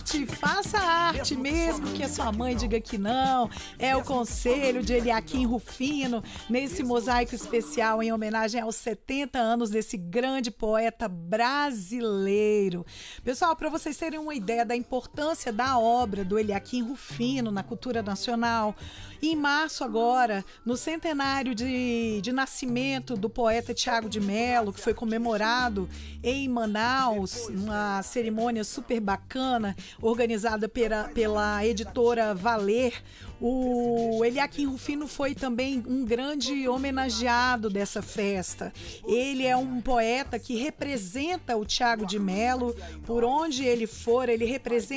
arte, faça arte, mesmo que a sua mãe diga que não. É o conselho de Eliakim Rufino, nesse mosaico especial em homenagem aos 70 anos desse grande poeta brasileiro. Pessoal, para vocês terem uma ideia da importância da obra do Eliakim Rufino na cultura nacional, em março agora, no centenário de nascimento do poeta Tiago de Mello, que foi comemorado em Manaus, uma cerimônia super bacana, organizada pela editora Valer, o Eliakim Rufino foi também um grande homenageado dessa festa. Ele é um poeta que representa o Tiago de Mello, por onde ele for, ele representa